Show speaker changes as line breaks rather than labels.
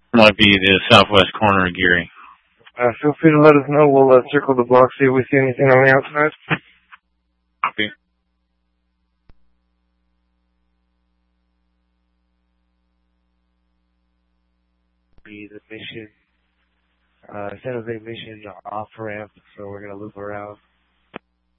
Might be the southwest corner of Geary.
Feel free to let us know. We'll circle the block, see if we see anything on the outside.
Copy.
The mission, San Jose mission off ramp, so we're going to loop around.